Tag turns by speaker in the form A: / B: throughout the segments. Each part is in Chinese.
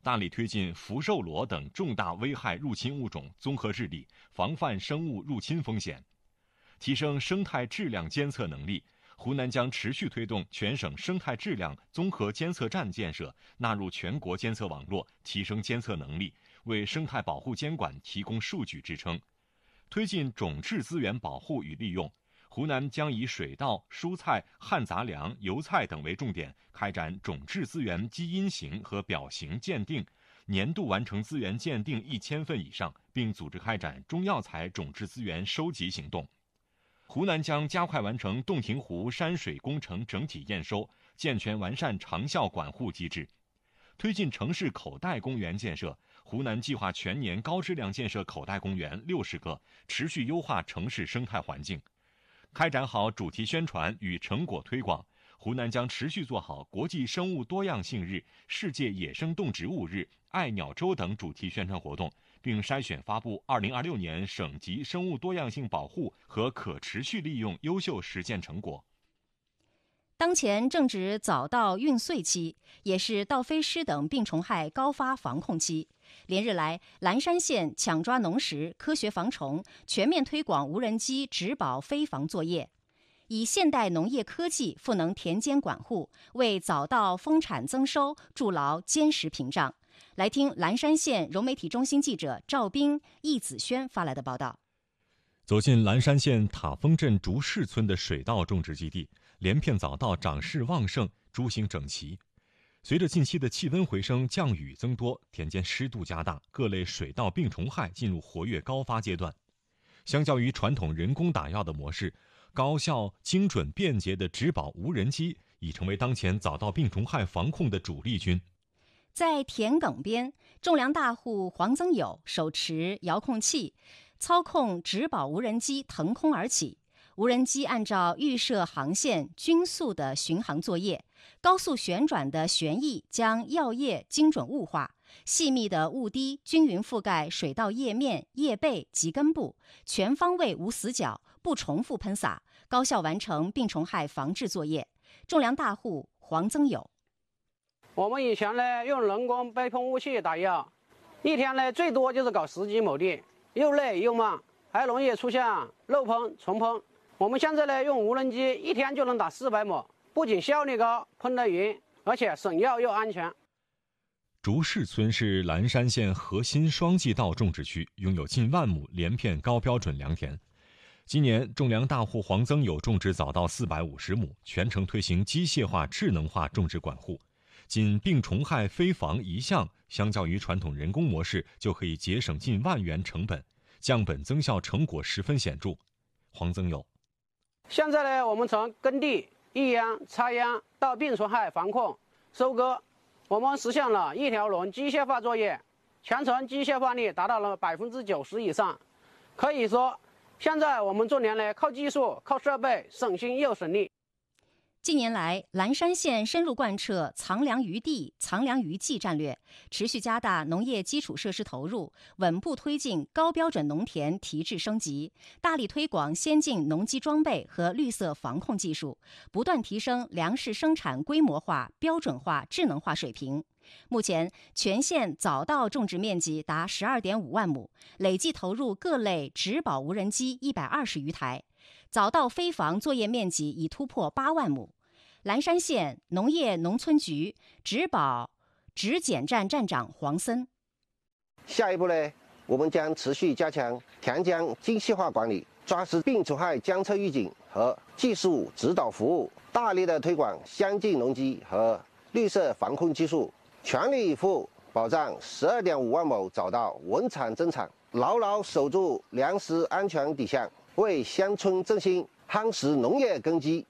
A: 大力推进福寿螺等重大危害入侵物种综合治理，防范生物入侵风险，提升生态质量监测能力。湖南将持续推动全省生态质量综合监测站建设纳入全国监测网络，提升监测能力，为生态保护监管提供数据支撑。推进种质资源保护与利用，湖南将以水稻、蔬菜、旱杂粮、油菜等为重点，开展种质资源基因型和表型鉴定，年度完成资源鉴定1000份以上，并组织开展中药材种质资源收集行动。湖南将加快完成洞庭湖山水工程整体验收，健全完善长效管护机制。推进城市口袋公园建设，湖南计划全年高质量建设口袋公园60个，持续优化城市生态环境。开展好主题宣传与成果推广，湖南将持续做好国际生物多样性日、世界野生动植物日、爱鸟周等主题宣传活动，并筛选发布2026年省级生物多样性保护和可持续利用优秀实践成果。
B: 当前正值早稻运穗期，也是稻飞虱等病虫害高发防控期。连日来，蓝山县抢抓农时、科学防虫，全面推广无人机植保飞防作业，以现代农业科技赋能田间管护，为早稻丰产增收筑牢坚实屏障。来听蓝山县融媒体中心记者赵斌、易子轩发来的报道。
A: 走进蓝山县塔峰镇竹市村的水稻种植基地，连片早稻长势旺盛，株形整齐。随着近期的气温回升、降雨增多，田间湿度加大，各类水稻病虫害进入活跃高发阶段。相较于传统人工打药的模式，高效、精准、便捷的植保无人机已成为当前早稻病虫害防控的主力军。
B: 在田埂边，种粮大户黄增友手持遥控器，操控植保无人机腾空而起。无人机按照预设航线均速的巡航作业，高速旋转的旋翼将药液精准雾化，细密的雾滴均匀覆盖水稻叶面、叶背及根部，全方位无死角，不重复喷洒，高效完成病虫害防治作业。种粮大户黄增友：
C: 我们以前呢用人工背喷雾器打药，一天呢最多就是搞10几亩地，又累又慢，还容易出现漏喷、重喷。我们现在呢用无人机，一天就能打400亩，不仅效率高、喷得匀，而且省药又安全。
A: 竹市村是蓝山县核心双季稻种植区，拥有近10000亩连片高标准良田。今年种粮大户黄增友种植早稻450亩，全程推行机械化、智能化种植管护。仅病虫害飞防一项，相较于传统人工模式，就可以节省近10000元成本，降本增效成果十分显著。黄增友：
C: 现在呢，我们从耕地、育秧、插秧到病虫害防控、收割，我们实现了一条龙机械化作业，全程机械化率达到了90%以上。可以说，现在我们种粮呢，靠技术、靠设备，省心又省力。
B: 近年来，蓝山县深入贯彻藏粮于地、藏粮于技战略，持续加大农业基础设施投入，稳步推进高标准农田提质升级，大力推广先进农机装备和绿色防控技术，不断提升粮食生产规模化、标准化、智能化水平。目前，全县早稻种植面积达12.5万亩，累计投入各类植保无人机120余台。早稻飞防作业面积已突破8万亩。蓝山县农业农村局植保质检站站长黄森：
D: 下一步呢，我们将持续加强田间精细化管理，抓实病虫害监测预警和技术指导服务，大力的推广先进农机和绿色防控技术，全力以赴保障12.5万亩早稻稳产增产，牢牢守住粮食安全底线，为乡村振兴夯实农业根基。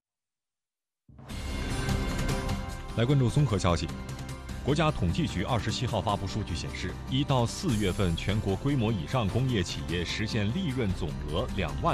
A: 来关注综合消息。国家统计局27号发布数据显示，1到4月份全国规模以上工业企业实现利润总额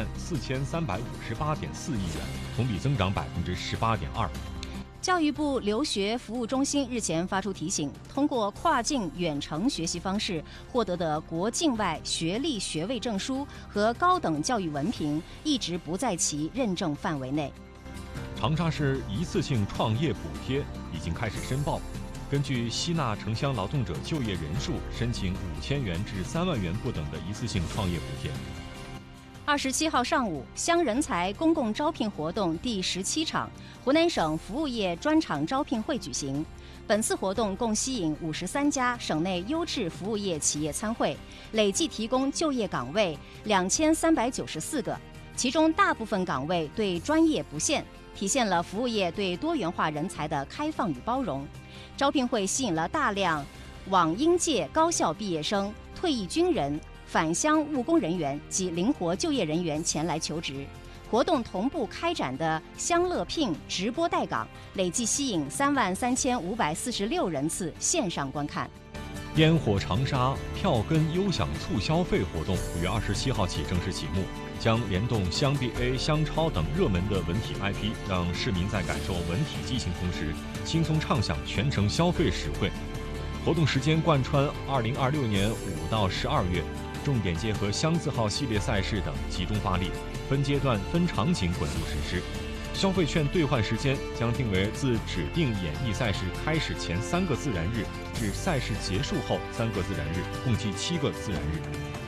A: 24358.4亿元，同比增长18.2%。
B: 教育部留学服务中心日前发出提醒，通过跨境远程学习方式获得的国境外学历学位证书和高等教育文凭一直不在其认证范围内。
A: 长沙市一次性创业补贴已经开始申报。 根据吸纳城乡劳动者就业人数，申请5000元至3万元不等的一次性创业补贴。
B: 27号上午，乡人才公共招聘活动第17场湖南省服务业专场招聘会举行。本次活动共吸引53家省内优质服务业企业参会，累计提供就业岗位2394个，其中大部分岗位对专业不限，体现了服务业对多元化人才的开放与包容。招聘会吸引了大量网应届高校毕业生、退役军人、返乡务工人员及灵活就业人员前来求职。活动同步开展的乡乐聘直播带岗，累计吸引33546人次线上观看。
A: 烟火长沙票根优享促消费活动5月27号起正式启幕，将联动湘 BA、湘超等热门的文体 IP， 让市民在感受文体激情同时，轻松畅享全程消费实惠。活动时间贯穿2026年5到12月，重点结合湘字号系列赛事等集中发力，分阶段分场景滚入实施。消费券兑换时间将定为自指定演艺赛事开始前3个自然日至赛事结束后3个自然日，共计7个自然日。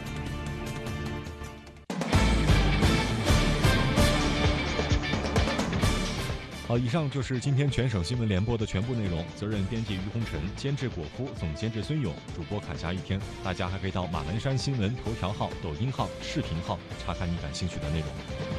A: 好，以上就是今天全省新闻联播的全部内容。责任编辑于红尘，监制果夫，总监制孙勇，主播侃侠一天。大家还可以到马栏山新闻头条号、抖音号、视频号查看你感兴趣的内容。